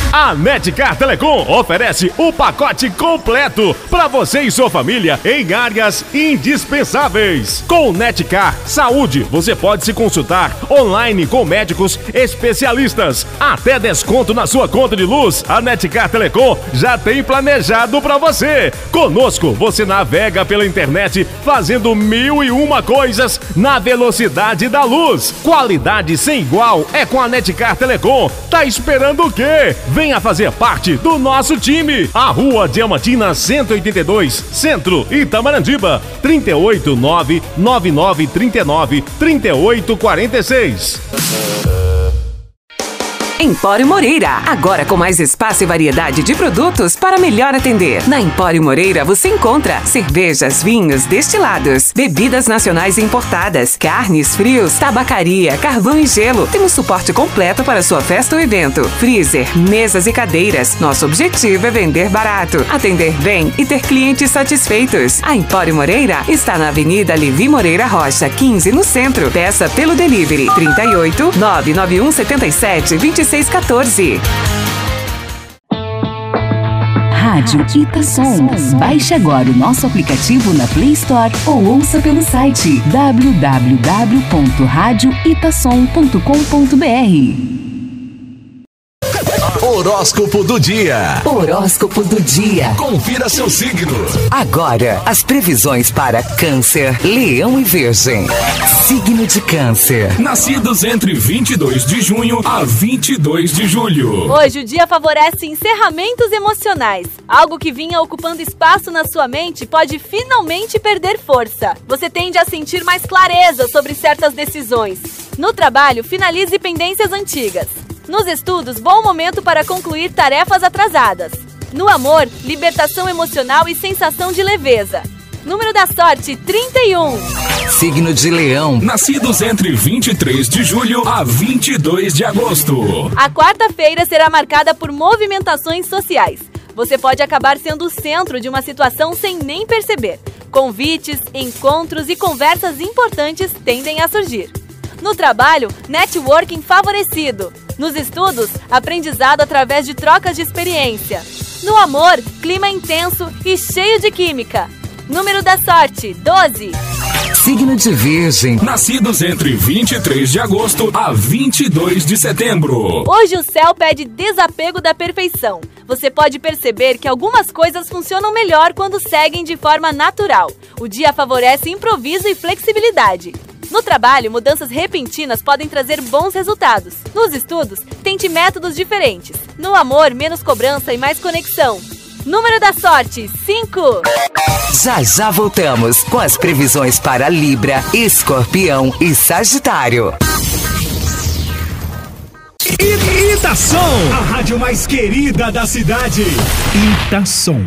A Netcar Telecom oferece o pacote completo para você e sua família em áreas indispensáveis. Com Netcar Saúde, você pode se consultar online com médicos especialistas. Até desconto na sua conta de luz, a Netcar Telecom já tem planejado para você. Conosco, você navega pela internet fazendo 1001 coisas na velocidade da luz. Qualidade sem igual é com a Netcar Telecom. Tá esperando o quê? Venha fazer parte do nosso time. A Rua Diamantina 182, Centro, Itamarandiba. 38999393846. Empório Moreira, agora com mais espaço e variedade de produtos para melhor atender. Na Empório Moreira você encontra cervejas, vinhos, destilados, bebidas nacionais e importadas, carnes, frios, tabacaria, carvão e gelo. Temos suporte completo para sua festa ou evento, freezer, mesas e cadeiras. Nosso objetivo é vender barato, atender bem e ter clientes satisfeitos. A Empório Moreira está na Avenida Levi Moreira Rocha, 15, no centro. Peça pelo delivery 38 99177 2614. Rádio Itasom. Baixe agora o nosso aplicativo na Play Store ou ouça pelo site www.radioitasom.com.br. Horóscopo do dia. Horóscopo do dia. Confira seu signo. Agora, as previsões para Câncer, Leão e Virgem. Signo de Câncer. Nascidos entre 22 de junho a 22 de julho. Hoje o dia favorece encerramentos emocionais. Algo que vinha ocupando espaço na sua mente pode finalmente perder força. Você tende a sentir mais clareza sobre certas decisões. No trabalho, finalize pendências antigas. Nos estudos, bom momento para concluir tarefas atrasadas. No amor, libertação emocional e sensação de leveza. Número da sorte, 31. Signo de Leão. Nascidos entre 23 de julho a 22 de agosto. A quarta-feira será marcada por movimentações sociais. Você pode acabar sendo o centro de uma situação sem nem perceber. Convites, encontros e conversas importantes tendem a surgir. No trabalho, networking favorecido. Nos estudos, aprendizado através de trocas de experiência. No amor, clima intenso e cheio de química. Número da sorte, 12. Signo de Virgem. Nascidos entre 23 de agosto a 22 de setembro. Hoje o céu pede desapego da perfeição. Você pode perceber que algumas coisas funcionam melhor quando seguem de forma natural. O dia favorece improviso e flexibilidade. No trabalho, mudanças repentinas podem trazer bons resultados. Nos estudos, tente métodos diferentes. No amor, menos cobrança e mais conexão. Número da sorte, 5. Já voltamos com as previsões para Libra, Escorpião e Sagitário. Itasom, a rádio mais querida da cidade. Itasom.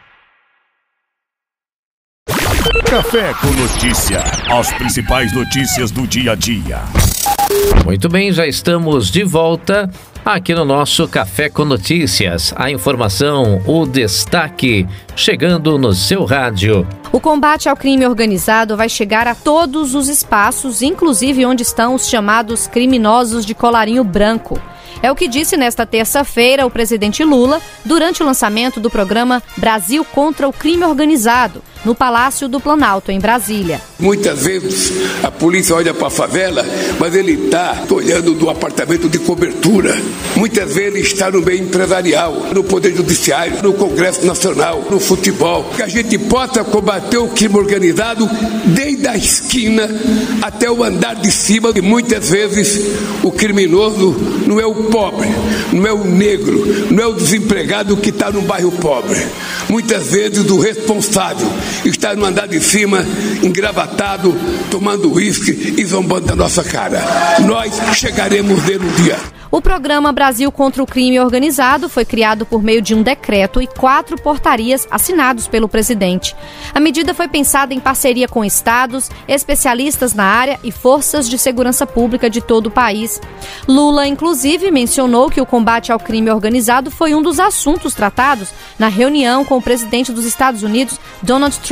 Café com Notícia. As principais notícias do dia a dia. Muito bem, já estamos de volta aqui no nosso Café com Notícias. A informação, o destaque, chegando no seu rádio. O combate ao crime organizado vai chegar a todos os espaços, inclusive onde estão os chamados criminosos de colarinho branco. É o que disse nesta terça-feira o presidente Lula durante o lançamento do programa Brasil contra o Crime Organizado, no Palácio do Planalto, em Brasília. Muitas vezes a polícia olha para a favela, mas ele está olhando do apartamento de cobertura. Muitas vezes ele está no meio empresarial, no Poder Judiciário, no Congresso Nacional, no futebol. Que a gente possa combater o crime organizado desde a esquina até o andar de cima. E muitas vezes o criminoso não é o pobre, não é o negro, não é o desempregado que está no bairro pobre. Muitas vezes o responsável está no andar de cima, engravatado, tomando uísque e zombando da nossa cara. Nós chegaremos nele um dia. O programa Brasil contra o Crime Organizado foi criado por meio de um decreto e 4 portarias assinados pelo presidente. A medida foi pensada em parceria com estados, especialistas na área e forças de segurança pública de todo o país. Lula, inclusive, mencionou que o combate ao crime organizado foi um dos assuntos tratados na reunião com o presidente dos Estados Unidos, Donald Trump,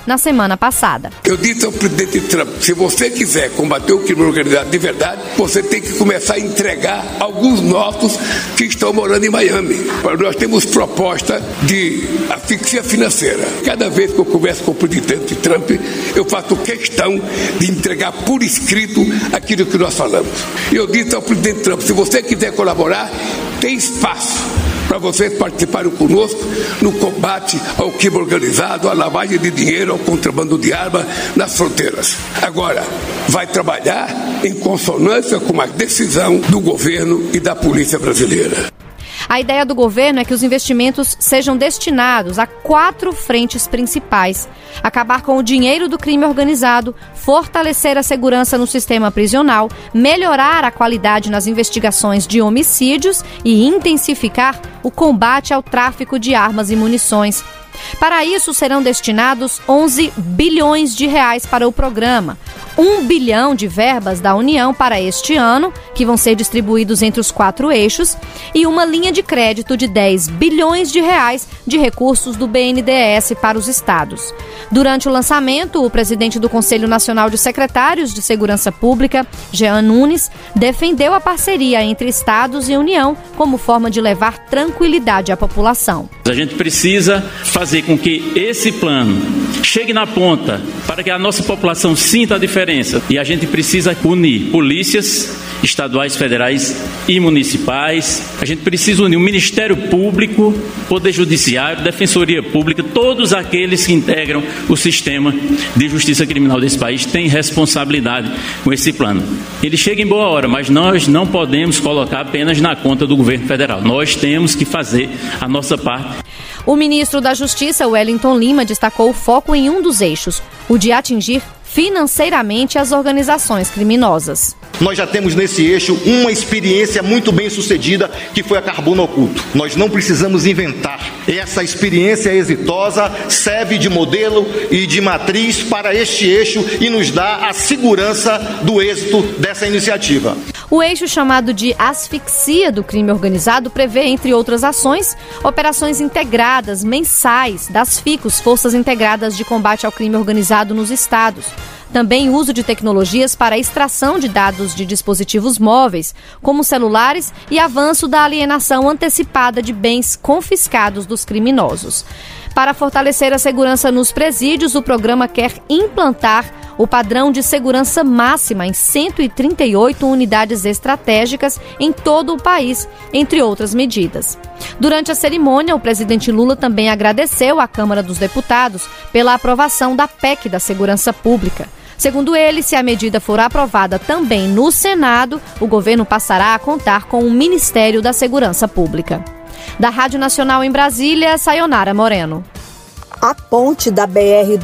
na semana passada. Eu disse ao presidente Trump, se você quiser combater o crime organizado de verdade, você tem que começar a entregar alguns nossos que estão morando em Miami. Nós temos proposta de asfixia financeira. Cada vez que eu converso com o presidente Trump, eu faço questão de entregar por escrito aquilo que nós falamos. Eu disse ao presidente Trump, se você quiser colaborar, tem espaço para vocês participarem conosco no combate ao crime organizado, à lavagem de dinheiro, ao contrabando de armas nas fronteiras. Agora, vai trabalhar em consonância com a decisão do governo e da polícia brasileira. A ideia do governo é que os investimentos sejam destinados a 4 frentes principais: acabar com o dinheiro do crime organizado, fortalecer a segurança no sistema prisional, melhorar a qualidade nas investigações de homicídios e intensificar o combate ao tráfico de armas e munições. Para isso, serão destinados 11 bilhões de reais para o programa. 1 bilhão de verbas da União para este ano, que vão ser distribuídos entre os 4 eixos, e uma linha de crédito de 10 bilhões de reais de recursos do BNDES para os estados. Durante o lançamento, o presidente do Conselho Nacional de Secretários de Segurança Pública, Jean Nunes, defendeu a parceria entre estados e União como forma de levar tranquilidade à população. A gente precisa fazer com que esse plano chegue na ponta para que a nossa população sinta a diferença. E a gente precisa unir polícias estaduais, federais e municipais. A gente precisa unir o Ministério Público, Poder Judiciário, Defensoria Pública, todos aqueles que integram o sistema de justiça criminal desse país têm responsabilidade com esse plano. Ele chega em boa hora, mas nós não podemos colocar apenas na conta do governo federal. Nós temos que fazer a nossa parte. O ministro da Justiça, Wellington Lima, destacou o foco em um dos eixos, o de atingir financeiramente as organizações criminosas. Nós já temos nesse eixo uma experiência muito bem sucedida, que foi a Carbono Oculto. Nós não precisamos inventar. Essa experiência exitosa serve de modelo e de matriz para este eixo e nos dá a segurança do êxito dessa iniciativa. O eixo chamado de asfixia do crime organizado prevê, entre outras ações, operações integradas mensais das FICOS, Forças Integradas de Combate ao Crime Organizado nos estados. Também uso de tecnologias para a extração de dados de dispositivos móveis, como celulares, e avanço da alienação antecipada de bens confiscados dos criminosos. Para fortalecer a segurança nos presídios, o programa quer implantar o padrão de segurança máxima em 138 unidades estratégicas em todo o país, entre outras medidas. Durante a cerimônia, o presidente Lula também agradeceu à Câmara dos Deputados pela aprovação da PEC da Segurança Pública. Segundo ele, se a medida for aprovada também no Senado, o governo passará a contar com o Ministério da Segurança Pública. Da Rádio Nacional em Brasília, Sayonara Moreno. A ponte da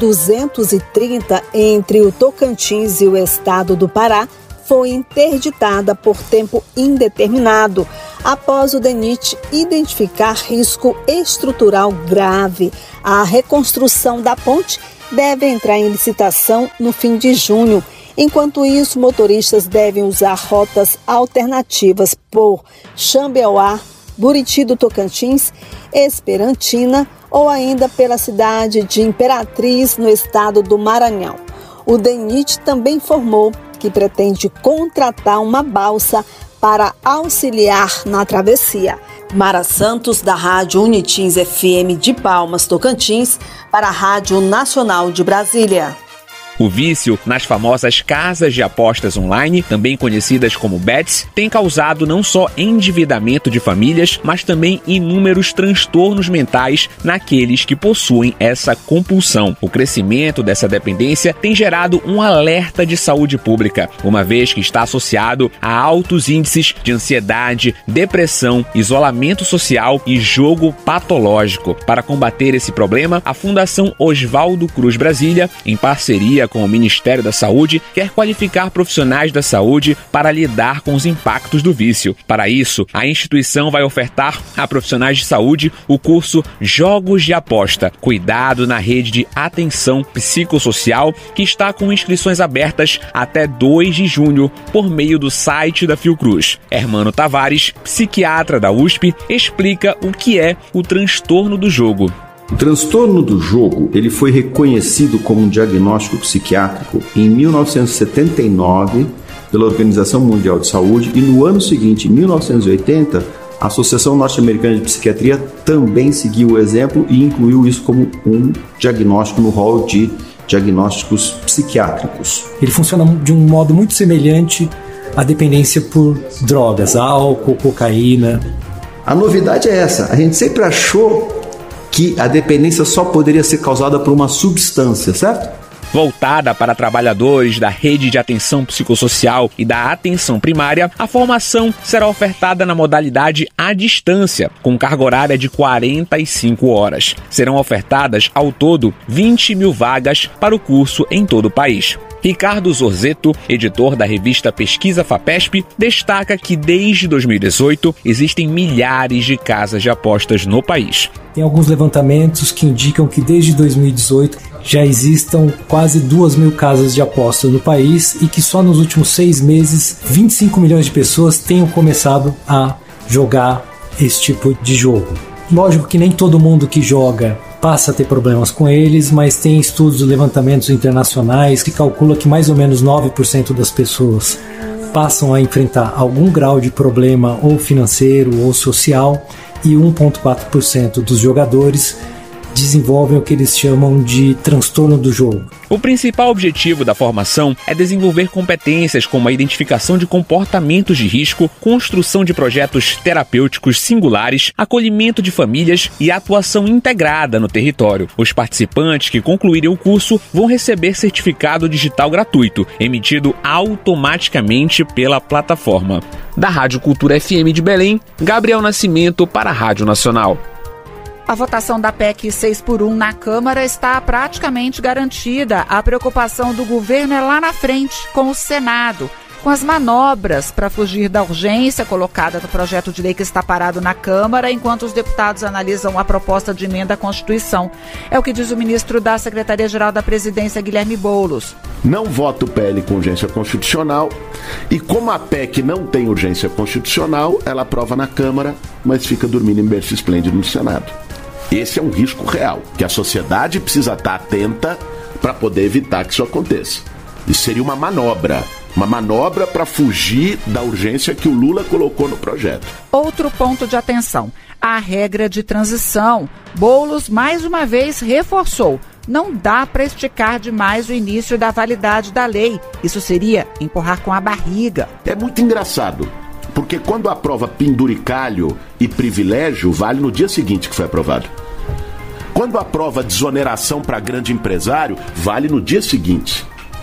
BR-230 entre o Tocantins e o estado do Pará foi interditada por tempo indeterminado após o DENIT identificar risco estrutural grave. A reconstrução da ponte deve entrar em licitação no fim de junho. Enquanto isso, motoristas devem usar rotas alternativas por Xambeuá, Buriti do Tocantins, Esperantina ou ainda pela cidade de Imperatriz, no estado do Maranhão. O DENIT também informou que pretende contratar uma balsa para auxiliar na travessia. Mara Santos, da Rádio Unitins FM de Palmas, Tocantins, para a Rádio Nacional de Brasília. O vício nas famosas casas de apostas online, também conhecidas como bets, tem causado não só endividamento de famílias, mas também inúmeros transtornos mentais naqueles que possuem essa compulsão. O crescimento dessa dependência tem gerado um alerta de saúde pública, uma vez que está associado a altos índices de ansiedade, depressão, isolamento social e jogo patológico. Para combater esse problema, a Fundação Oswaldo Cruz Brasília, em parceria com o Ministério da Saúde, quer qualificar profissionais da saúde para lidar com os impactos do vício. Para isso, a instituição vai ofertar a profissionais de saúde o curso Jogos de Aposta, Cuidado na Rede de Atenção Psicossocial, que está com inscrições abertas até 2 de junho por meio do site da Fiocruz. Hermano Tavares, psiquiatra da USP, explica o que é o transtorno do jogo. O transtorno do jogo, ele foi reconhecido como um diagnóstico psiquiátrico em 1979 pela Organização Mundial de Saúde e no ano seguinte, em 1980, a Associação Norte-Americana de Psiquiatria também seguiu o exemplo e incluiu isso como um diagnóstico no rol de diagnósticos psiquiátricos. Ele funciona de um modo muito semelhante à dependência por drogas, álcool, cocaína. A novidade é essa, a gente sempre achou que a dependência só poderia ser causada por uma substância, certo? Voltada para trabalhadores da rede de atenção psicossocial e da atenção primária, a formação será ofertada na modalidade à distância, com carga horária de 45 horas. Serão ofertadas, ao todo, 20 mil vagas para o curso em todo o país. Ricardo Zorzetto, editor da revista Pesquisa FAPESP, destaca que desde 2018 existem milhares de casas de apostas no país. Tem alguns levantamentos que indicam que desde 2018 já existam quase 2.000 casas de apostas no país e que só nos últimos 6 meses 25 milhões de pessoas tenham começado a jogar esse tipo de jogo. Lógico que nem todo mundo que joga passa a ter problemas com eles, mas tem estudos e levantamentos internacionais que calculam que mais ou menos 9% das pessoas passam a enfrentar algum grau de problema ou financeiro ou social e 1,4% dos jogadores desenvolvem o que eles chamam de transtorno do jogo. O principal objetivo da formação é desenvolver competências como a identificação de comportamentos de risco, construção de projetos terapêuticos singulares, acolhimento de famílias e atuação integrada no território. Os participantes que concluírem o curso vão receber certificado digital gratuito, emitido automaticamente pela plataforma. Da Rádio Cultura FM de Belém, Gabriel Nascimento para a Rádio Nacional. A votação da PEC 6x1 na Câmara está praticamente garantida. A preocupação do governo é lá na frente, com o Senado, com as manobras para fugir da urgência colocada no projeto de lei que está parado na Câmara, enquanto os deputados analisam a proposta de emenda à Constituição. É o que diz o ministro da Secretaria-Geral da Presidência, Guilherme Boulos. Não voto o PL com urgência constitucional e como a PEC não tem urgência constitucional, ela aprova na Câmara, mas fica dormindo em berço esplêndido no Senado. Esse é um risco real, que a sociedade precisa estar atenta para poder evitar que isso aconteça. Isso seria uma manobra para fugir da urgência que o Lula colocou no projeto. Outro ponto de atenção, a regra de transição. Boulos, mais uma vez, reforçou. Não dá para esticar demais o início da validade da lei. Isso seria empurrar com a barriga. É muito engraçado. Porque quando aprova penduricalho e privilégio, vale no dia seguinte que foi aprovado. Quando aprova desoneração para grande empresário, vale no dia seguinte.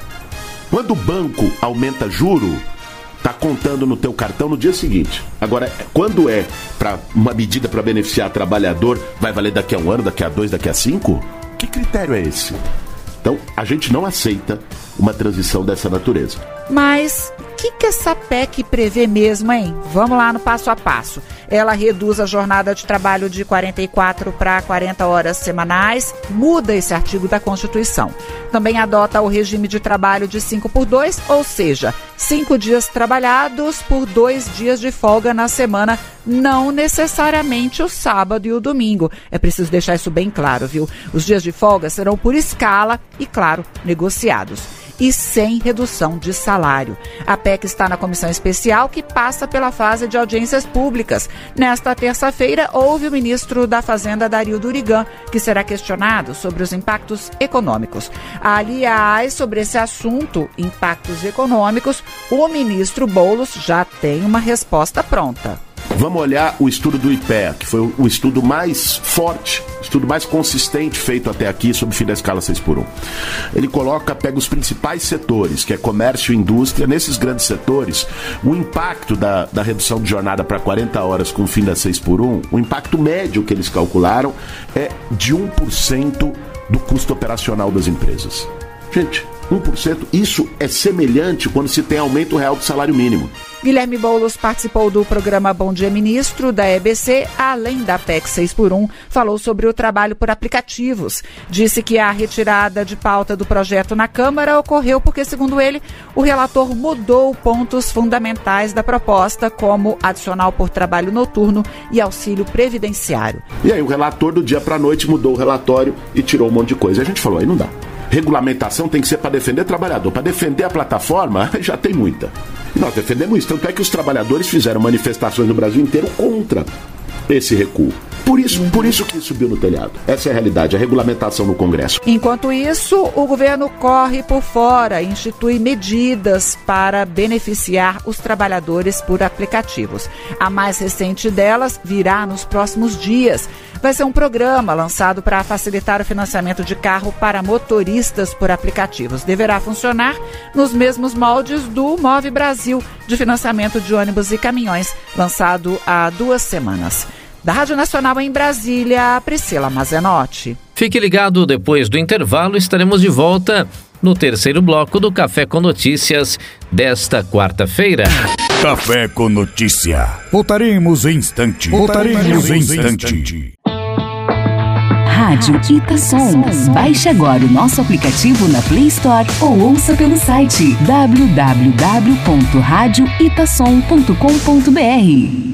Quando o banco aumenta juro, tá contando no teu cartão no dia seguinte. Agora, quando é para uma medida para beneficiar trabalhador, vai valer daqui a 1 ano, daqui a 2, daqui a 5? Que critério é esse? Então, a gente não aceita uma transição dessa natureza. Mas o que essa PEC prevê mesmo, hein? Vamos lá no passo a passo. Ela reduz a jornada de trabalho de 44 para 40 horas semanais, muda esse artigo da Constituição. Também adota o regime de trabalho de 5x2, ou seja, 5 dias trabalhados por 2 dias de folga na semana, não necessariamente o sábado e o domingo. É preciso deixar isso bem claro, viu? Os dias de folga serão por escala e, claro, negociados. E sem redução de salário. A PEC está na comissão especial que passa pela fase de audiências públicas. Nesta terça-feira, houve o ministro da Fazenda, Dario Durigan, que será questionado sobre os impactos econômicos. Aliás, sobre esse assunto, impactos econômicos, o ministro Boulos já tem uma resposta pronta. Vamos olhar o estudo do IPEA, que foi o estudo mais forte, o estudo mais consistente feito até aqui sobre o fim da escala 6x1. Ele pega os principais setores, que é comércio e indústria. Nesses grandes setores, o impacto da redução de jornada para 40 horas com o fim da 6x1, o impacto médio que eles calcularam é de 1% do custo operacional das empresas. Gente, 1%. Isso é semelhante quando se tem aumento real do salário mínimo. Guilherme Boulos participou do programa Bom Dia Ministro da EBC, além da PEC 6x1, falou sobre o trabalho por aplicativos. Disse que a retirada de pauta do projeto na Câmara ocorreu porque, segundo ele, o relator mudou pontos fundamentais da proposta, como adicional por trabalho noturno e auxílio previdenciário. E aí o relator do dia para a noite mudou o relatório e tirou um monte de coisa. A gente falou, aí não dá. Regulamentação tem que ser para defender trabalhador. Para defender a plataforma, já tem muita. E nós defendemos isso. Tanto é que os trabalhadores fizeram manifestações no Brasil inteiro contra esse recuo. Por isso que subiu no telhado. Essa é a realidade, a regulamentação no Congresso. Enquanto isso, o governo corre por fora e institui medidas para beneficiar os trabalhadores por aplicativos. A mais recente delas virá nos próximos dias. Vai ser um programa lançado para facilitar o financiamento de carro para motoristas por aplicativos. Deverá funcionar nos mesmos moldes do Move Brasil, de financiamento de ônibus e caminhões, lançado há 2 semanas. Da Rádio Nacional em Brasília, Priscila Mazenotti. Fique ligado, depois do intervalo estaremos de volta no terceiro bloco do Café com Notícias desta quarta-feira. Café com Notícia. Voltaremos em instante. Rádio Itasom. Baixe agora o nosso aplicativo na Play Store ou ouça pelo site www.radioitasom.com.br.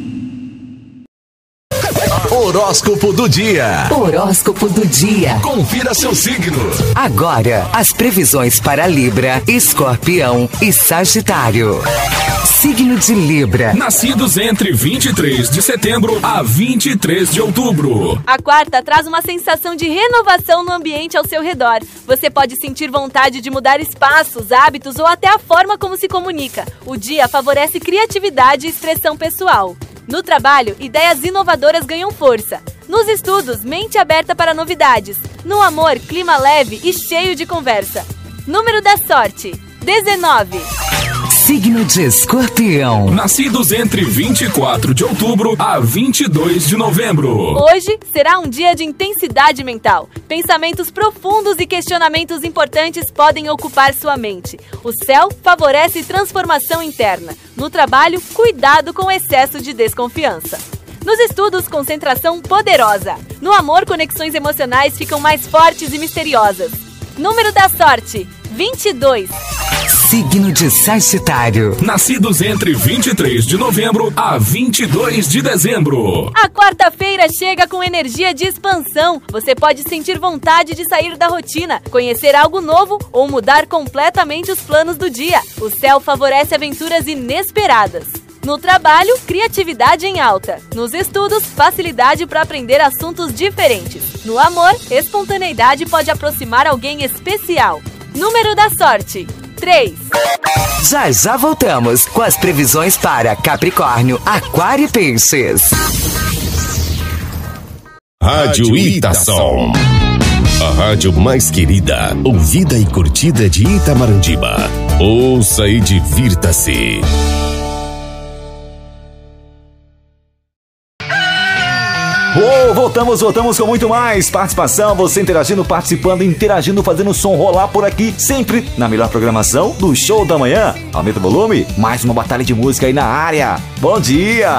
Horóscopo do dia. Horóscopo do dia. Confira seu signo. Agora, as previsões para Libra, Escorpião e Sagitário. Signo de Libra. Nascidos entre 23 de setembro a 23 de outubro. A quarta traz uma sensação de renovação no ambiente ao seu redor. Você pode sentir vontade de mudar espaços, hábitos ou até a forma como se comunica. O dia favorece criatividade e expressão pessoal. No trabalho, ideias inovadoras ganham força. Nos estudos, mente aberta para novidades. No amor, clima leve e cheio de conversa. Número da sorte: 19. Signo de Escorpião. Nascidos entre 24 de outubro a 22 de novembro. Hoje será um dia de intensidade mental. Pensamentos profundos e questionamentos importantes podem ocupar sua mente. O céu favorece transformação interna. No trabalho, cuidado com excesso de desconfiança. Nos estudos, concentração poderosa. No amor, conexões emocionais ficam mais fortes e misteriosas. Número da sorte: 22. Signo de Sagitário. Nascidos entre 23 de novembro a 22 de dezembro. A quarta-feira chega com energia de expansão. Você pode sentir vontade de sair da rotina, conhecer algo novo ou mudar completamente os planos do dia. O céu favorece aventuras inesperadas. No trabalho, criatividade em alta. Nos estudos, facilidade para aprender assuntos diferentes. No amor, espontaneidade pode aproximar alguém especial. Número da sorte: 3. Já voltamos com as previsões para Capricórnio, Aquário e Peixes. Rádio Itasom. A rádio mais querida, ouvida e curtida de Itamarandima. Ouça e divirta-se. Voltamos com muito mais participação, você interagindo, participando, interagindo, fazendo o som rolar por aqui, sempre na melhor programação do Show da Manhã. Aumenta o volume, mais uma batalha de música aí na área. Bom dia!